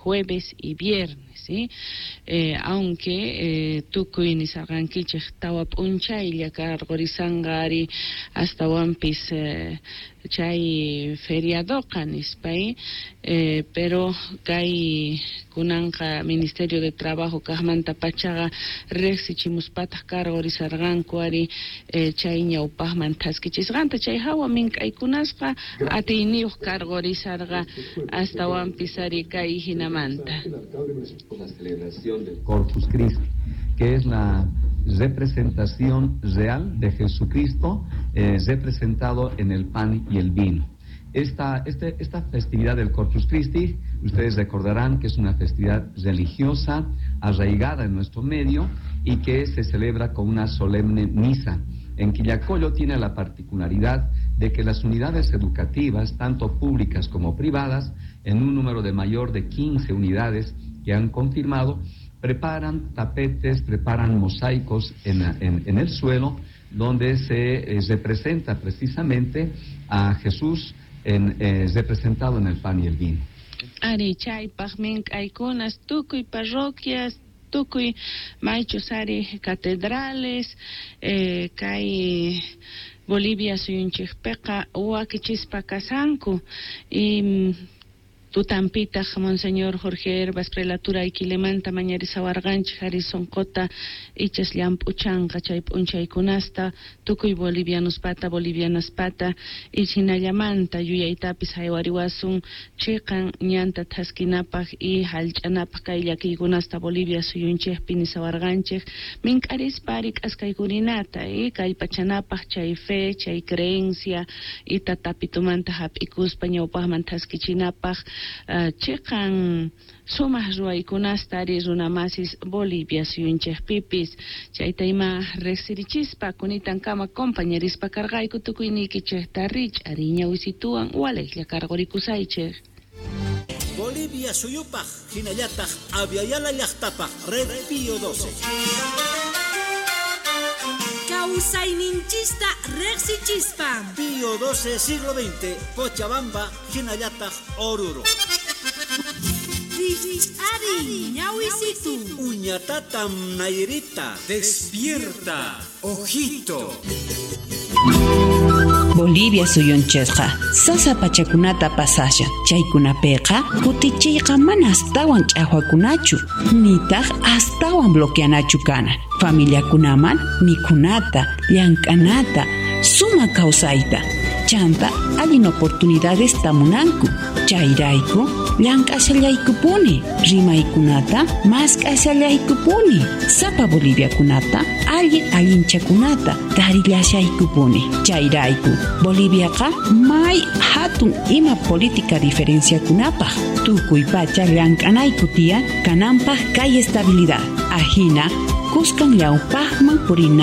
jueves y viernes, ¿sí? Aunque tukuy nisarqankichik tawap unchaylla karqurisanqari hasta wampis chay feriadoqa nispay, pero kay kunanqa Ministerio de Trabajo kaqmanta pachaqa riqsichimuspataq karqurisarqanku ari chay ñawpaqman thaskichisqanta chay hawa mink'aykunasqa atiyniyuq karqurisarqa hasta wampis ari kay hinamanta. La celebración del Corpus Christi, que es la representación real de Jesucristo representado en el pan y el vino. Esta festividad del Corpus Christi, ustedes recordarán que es una festividad religiosa arraigada en nuestro medio y que se celebra con una solemne misa. En Quillacollo tiene la particularidad de que las unidades educativas, tanto públicas como privadas, en un número de mayor de 15 unidades que han confirmado, preparan tapetes, preparan mosaicos en el suelo, donde se representa precisamente a Jesús representado en el pan y el vino. Ari chaypaq mink'aykunas tukuy parroquias, tukuy maychus ari catedrales, kay Bolivia suyunchikpiqa wakichispa kasanku y Tutampitaq Monseñor Jorge Herbas prelatura Iquilemanta mañarisawarqanchik Harrison Cota ichas llamp'uchanqa chay p'unchaykunasta tukuy bolivianaspata ichinallamanta yuyaytapis haywariwasun chiqan ñanta thaskinapaq y hallch'anapaq kay llakiykunasta Bolivia suyunchikpi nisawarqanchik mink'arispa ari k'askaykuninata kay pachanapaq chay fe, chay creencia y tatapitumanta hap'ikuspa ñawpaqman thaskichinapaq chiqan sumaq ruwaykunasta ari runamasis Bolivia suyunchikpipis chayta ima riqsirichispa kunitankama compañerispa karqayku tukuynikichikta rich-ari ñawisituwan waleqlla karqurikusaychik. Bolivia suyupaq hinallataq Aviala llaqtapaq Red Pío XII. Kawsayninchista riqsichispa Pío XII siglo XX Cochabamba hinallataq Oruro. Ari ñawisitu Uñatatam Nairita despierta ojito. Bolivia suyunchesqa sasa pachakunata pasasha chaykunapiqa kutichiyqa mana astawan ch'aqwakunachu nitaq astawan bloqueanachu kana familiakunaman mikunata llank'anata suma kawsayta chanta allin oportunidades tamunanku chayrayku llank'ashallaykupuni rimaykunata mask'ashallaykupuni sapa Boliviakunata allinchakunata tarillashaykupuni chayrayku Boliviaqa may hatun ima política diferenciakunapaq tukuy pacha llank'anayku tiyan kananpaq kay estabilidad ahina kuskan llawpaqman purina